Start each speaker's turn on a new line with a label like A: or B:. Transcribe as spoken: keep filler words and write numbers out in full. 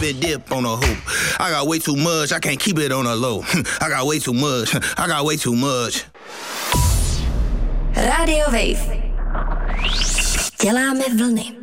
A: dip and dip on a hoop. I got way too much, I can't keep it on a low. I got way too much, I got way too much.
B: Radio Wave. Děláme vlny.